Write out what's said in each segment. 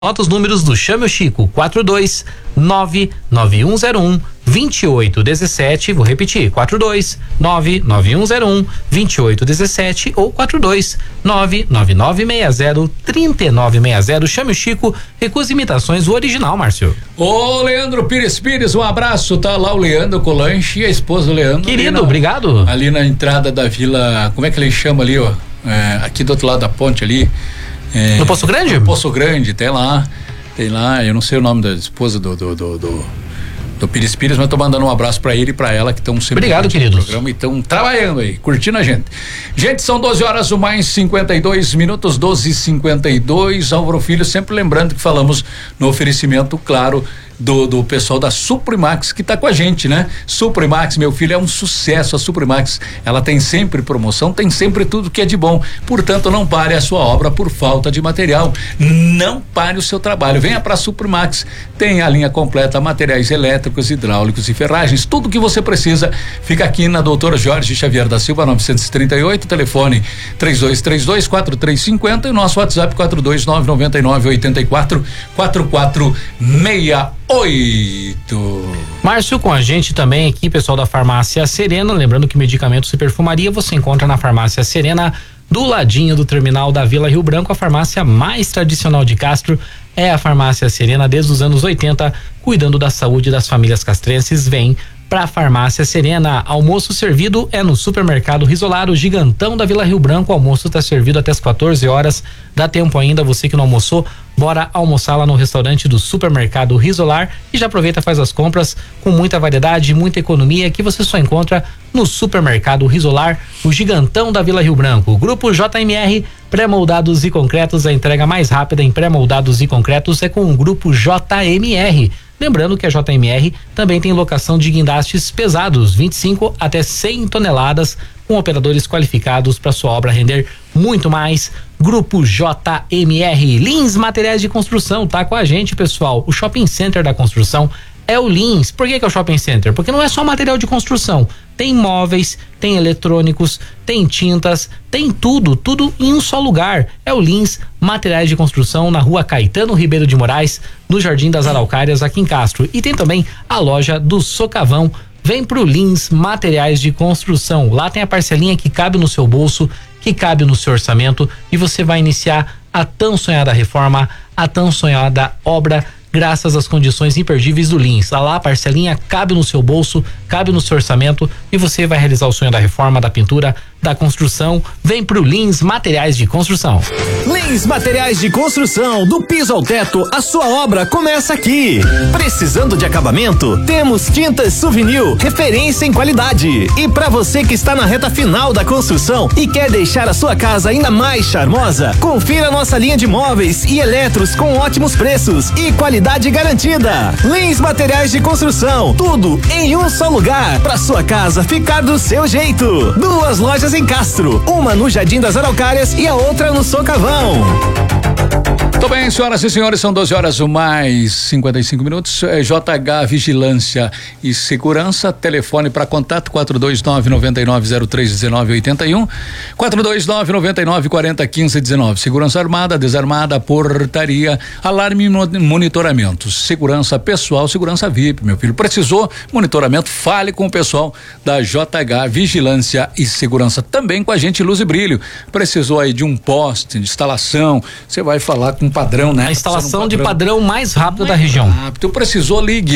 Anota os números do Chame o Chico, 42991012817, vou repetir, 42991012817 ou 42999603960. Chame o Chico, recusa imitações, o original, Márcio. Ô, Leandro Pires, um abraço, tá lá o Leandro com o lanche e a esposa do Leandro. Querido, obrigado. Ali na entrada da vila, como é que ele chama ali, ó? Aqui do outro lado da ponte ali. No Poço Grande? No Poço Grande, tem lá, eu não sei o nome da esposa do Pires, mas tô mandando um abraço pra ele e pra ela que estão sempre. Obrigado, queridos. No programa e estão trabalhando aí, curtindo a gente. Gente, são 12 horas mais 52 minutos, 12h52. Álvaro Filho, sempre lembrando que falamos no oferecimento, claro, do pessoal da Suprimax que tá com a gente, né? Suprimax, meu filho, é um sucesso. A Suprimax, ela tem sempre promoção, tem sempre tudo que é de bom. Portanto, não pare a sua obra por falta de material. Não pare o seu trabalho. Venha pra Suprimax. Tem a linha completa, materiais elétricos, hidráulicos e ferragens. Tudo que você precisa fica aqui na Doutora Jorge Xavier da Silva, 938, telefone 3232-4350 e o nosso WhatsApp 42999844468. Márcio, com a gente também aqui, pessoal da Farmácia Serena, lembrando que medicamentos e perfumaria você encontra na Farmácia Serena, do ladinho do terminal da Vila Rio Branco. A farmácia mais tradicional de Castro é a Farmácia Serena, desde os anos 80, cuidando da saúde das famílias castrenses. Vem pra Farmácia Serena. Almoço servido é no Supermercado Risolar, o gigantão da Vila Rio Branco. O almoço está servido até as 14 horas. Dá tempo ainda, você que não almoçou, bora almoçar lá no restaurante do Supermercado Risolar e já aproveita, faz as compras com muita variedade, muita economia que você só encontra no Supermercado Risolar, o gigantão da Vila Rio Branco. Grupo JMR, pré-moldados e concretos, a entrega mais rápida em pré-moldados e concretos é com o Grupo JMR. Lembrando que a JMR também tem locação de guindastes pesados, 25 até 100 toneladas, com operadores qualificados para sua obra render muito mais. Grupo JMR. Lins Materiais de Construção, tá com a gente, pessoal. O shopping center da construção é o Lins. Por que é o shopping center? Porque não é só material de construção. Tem móveis, tem eletrônicos, tem tintas, tem tudo em um só lugar. É o Lins Materiais de Construção, na Rua Caetano Ribeiro de Moraes, no Jardim das Araucárias, aqui em Castro. E tem também a loja do Socavão. Vem pro Lins Materiais de Construção. Lá tem a parcelinha que cabe no seu bolso, que cabe no seu orçamento, e você vai iniciar a tão sonhada reforma, a tão sonhada obra, graças às condições imperdíveis do Lins. Lá a parcelinha cabe no seu bolso, cabe no seu orçamento e você vai realizar o sonho da reforma, da pintura, da construção. Vem pro Lins Materiais de Construção. Lins Materiais de Construção, do piso ao teto, a sua obra começa aqui. Precisando de acabamento? Temos Tintas Souvenir, referência em qualidade. E para você que está na reta final da construção e quer deixar a sua casa ainda mais charmosa, confira nossa linha de móveis e eletros com ótimos preços e qualidade garantida. Lins Materiais de Construção, tudo em um só lugar, para sua casa ficar do seu jeito. 2 lojas em Castro, uma no Jardim das Araucárias e a outra no Socavão. Muito bem, senhoras e senhores, são 12 horas mais 55 minutos. JH Vigilância e Segurança, telefone para contato 429-9903-1981, 429-9940-1519. Segurança armada, desarmada, portaria, alarme e monitoramento, segurança pessoal, segurança VIP, meu filho. Precisou monitoramento? Fale com o pessoal da JH Vigilância e Segurança. Também com a gente Luz e Brilho. Precisou aí de um poste, de instalação, você vai falar com padrão, né? A instalação de padrão mais rápido da região. Rápido. Precisou, ligue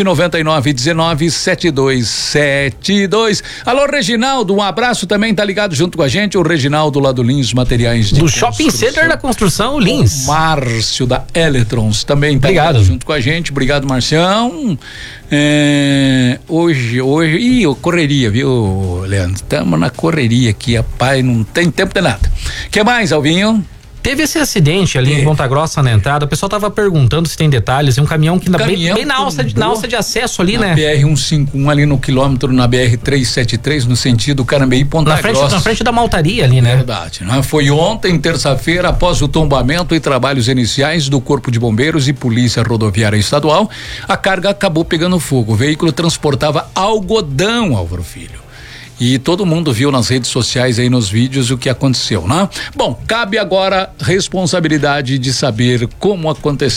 999-19-7272. Alô, Reginaldo, um abraço, também tá ligado junto com a gente, o Reginaldo lá do Lins Materiais de Construção. Do Shopping Center da Construção, Lins. O Márcio da Eletrons também tá ligado junto com a gente. Obrigado, Marcião. Hoje, correria, viu, Leandro? Estamos na correria aqui, rapaz, não tem tempo de nada. O que mais, Alvinho? Teve esse acidente ali em Ponta Grossa na entrada, o pessoal tava perguntando se tem detalhes, um caminhão que ainda bem na alça de acesso ali, né? BR-151 ali no quilômetro, na BR-373, no sentido Carambeí, Ponta Grossa. Na frente da maltaria ali, né? Verdade, né? Foi ontem, terça-feira, após o tombamento e trabalhos iniciais do Corpo de Bombeiros e Polícia Rodoviária Estadual, a carga acabou pegando fogo. O veículo transportava algodão, Álvaro Filho. e todo mundo viu nas redes sociais aí nos vídeos o que aconteceu, né? Bom, cabe agora responsabilidade de saber como aconteceu